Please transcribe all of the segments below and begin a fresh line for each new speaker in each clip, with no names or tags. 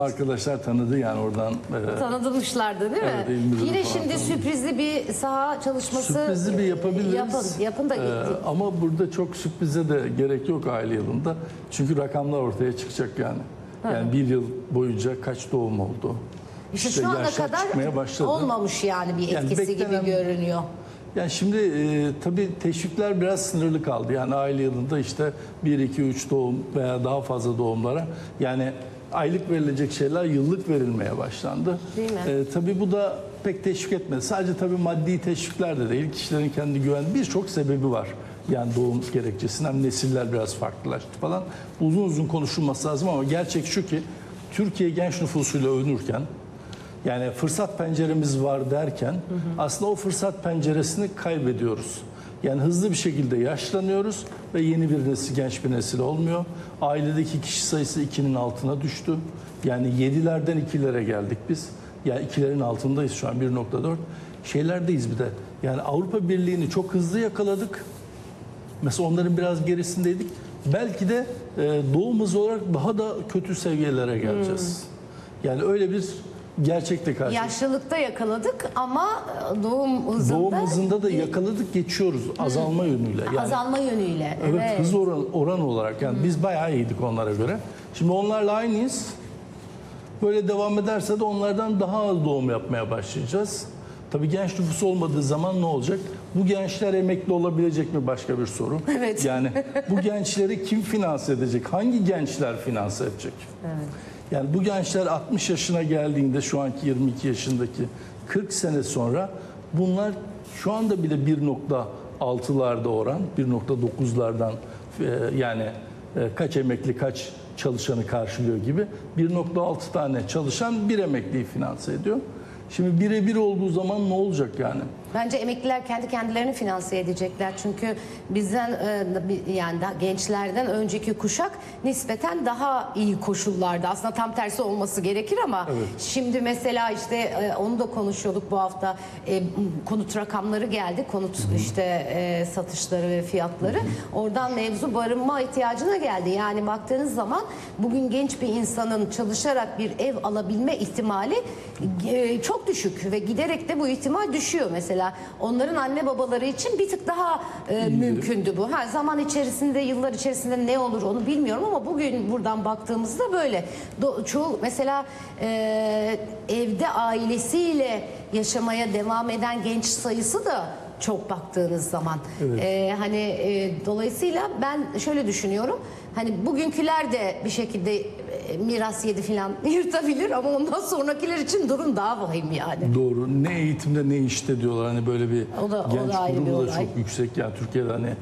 Arkadaşlar tanıdı yani oradan.
Tanıdılmışlardı değil mi?
Evet,
Yine şimdi sürprizli bir saha çalışması
sürprizli bir yapabiliriz.
Yapın da gittik.
Ama burada çok sürprize de gerek yok aile yılında. Çünkü rakamlar ortaya çıkacak yani. Yani bir yıl boyunca kaç doğum oldu?
İşte şu ana
yaşlar
kadar
çıkmaya başladı.
olmamış yani bir etkisi gibi görünüyor.
Yani şimdi tabii teşvikler biraz sınırlı kaldı. Yani aile yılında işte 1, 2, 3 doğum veya daha fazla doğumlara yani aylık verilecek şeyler yıllık verilmeye başlandı.
Değil mi?
Tabii bu da pek teşvik etmedi. Sadece tabii maddi teşvikler de değil. Kişilerin kendi güven birçok sebebi var. Yani doğum gerekçesinden nesiller biraz farklılaştı falan. Uzun uzun konuşulması lazım ama gerçek şu ki Türkiye genç nüfusuyla övünürken yani fırsat penceremiz var derken aslında o fırsat penceresini kaybediyoruz. Yani hızlı bir şekilde yaşlanıyoruz ve yeni bir nesil, genç bir nesil olmuyor. Ailedeki kişi sayısı 2'nin altına düştü. Yani 7'lerden 2'lere geldik biz. Yani 2'lerin altındayız şu an 1.4. Şeylerdeyiz bir de. Yani Avrupa Birliği'ni çok hızlı yakaladık. Mesela onların biraz gerisindeydik. Belki de doğum hızı olarak daha da kötü seviyelere geleceğiz. Yani öyle bir gerçekle karşı.
Yaşlılıkta yakaladık ama doğum
hızında da yakaladık, geçiyoruz azalma yönüyle. Yani,
azalma yönüyle.
Evet, hız oran olarak yani biz bayağı iyiydik onlara göre. Şimdi onlarla aynıyız. Böyle devam ederse de onlardan daha az doğum yapmaya başlayacağız. Tabii genç nüfus olmadığı zaman ne olacak? Bu gençler emekli olabilecek mi başka bir soru.
Evet.
Yani bu gençleri kim finanse edecek? Hangi gençler finanse edecek?
Evet.
Yani bu gençler 60 yaşına geldiğinde şu anki 22 yaşındaki 40 sene sonra bunlar şu anda bile 1.6'larda oran, 1.9'lardan yani kaç emekli kaç çalışanı karşılıyor gibi 1.6 tane çalışan bir emekliyi finanse ediyor. Şimdi birebir olduğu zaman ne olacak yani?
Bence emekliler kendi kendilerini finanse edecekler. Çünkü bizden yani gençlerden önceki kuşak nispeten daha iyi koşullarda. Aslında tam tersi olması gerekir ama
evet.
Şimdi mesela işte onu da konuşuyorduk bu hafta. Konut rakamları geldi. Konut işte satışları ve fiyatları. Oradan mevzu barınma ihtiyacına geldi. Yani baktığınız zaman bugün genç bir insanın çalışarak bir ev alabilme ihtimali çok düşük ve giderek de bu ihtimal düşüyor mesela. Onların anne babaları için bir tık daha mümkündü bu. Zaman içerisinde, yıllar içerisinde ne olur onu bilmiyorum ama bugün buradan baktığımızda böyle. Çoğu mesela evde ailesiyle yaşamaya devam eden genç sayısı da çok baktığınız zaman. Evet. Dolayısıyla ben şöyle düşünüyorum. Hani bugünküler de bir şekilde miras yedi falan yırtabilir ama ondan sonrakiler için durum daha vahim yani.
Doğru. Ne eğitimde ne işte diyorlar. Hani böyle bir genç grubu da çok yüksek. Yani Türkiye'de hani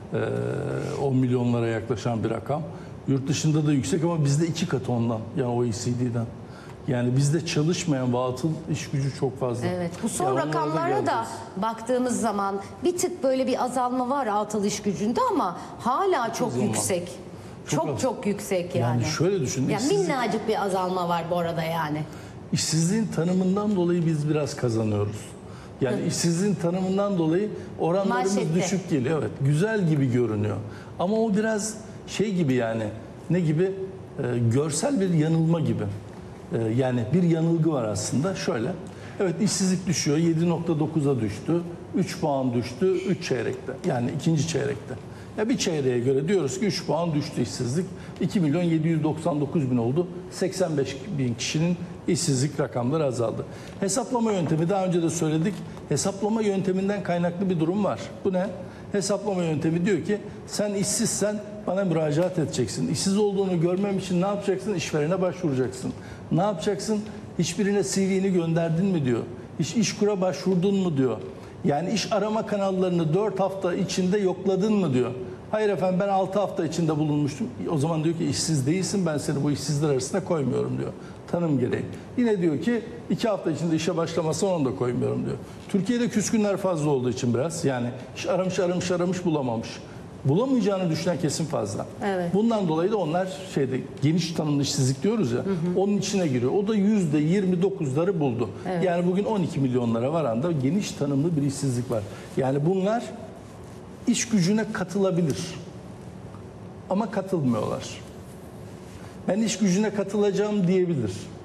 10 milyonlara yaklaşan bir rakam. Yurt dışında da yüksek ama bizde 2 katı ondan. Yani OECD'den. Yani bizde çalışmayan ve atıl iş gücü çok fazla.
Evet. Bu son rakamlara da baktığımız zaman bir tık böyle bir azalma var atıl iş gücünde ama hala çok yüksek. Çok yüksek yani.
Yani şöyle düşünün.
Yani minnacık bir azalma var bu arada yani.
İşsizliğin tanımından dolayı biz biraz kazanıyoruz. Yani işsizliğin tanımından dolayı oranlarımız düşük geliyor. Evet, güzel gibi görünüyor. Ama o biraz şey gibi yani ne gibi? Görsel bir yanılma gibi. Yani bir yanılgı var aslında. Şöyle. Evet, işsizlik düşüyor. 7.9'a düştü. 3 puan düştü 3 çeyrekte. Yani ikinci çeyrekte. Ya bir çeyreğe göre diyoruz ki 3 puan düştü işsizlik. 2.799.000 oldu. 85.000 kişinin işsizlik rakamları azaldı. Hesaplama yöntemi daha önce de söyledik. Hesaplama yönteminden kaynaklı bir durum var. Bu ne? Hesaplama yöntemi diyor ki sen işsizsen bana müracaat edeceksin. İşsiz olduğunu görmem için ne yapacaksın? İşverene başvuracaksın. Ne yapacaksın? Hiçbirine CV'ni gönderdin mi diyor. İşkura başvurdun mu diyor. Yani iş arama kanallarını 4 hafta içinde yokladın mı diyor. Hayır efendim ben 6 hafta içinde bulunmuştum. O zaman diyor ki işsiz değilsin, ben seni bu işsizler arasında koymuyorum diyor. Tanım gereği. Yine diyor ki 2 hafta içinde işe başlaması onu da koymuyorum diyor. Türkiye'de küskünler fazla olduğu için biraz yani iş aramış bulamamış. Bulamayacağını düşünen kesim fazla.
Evet.
Bundan dolayı da onlar geniş tanımlı işsizlik diyoruz ya, onun içine giriyor. O da %29'ları buldu. Evet. Yani bugün 12 milyonlara varan da geniş tanımlı bir işsizlik var. Yani bunlar iş gücüne katılabilir ama katılmıyorlar. ben iş gücüne katılacağım diyebilir.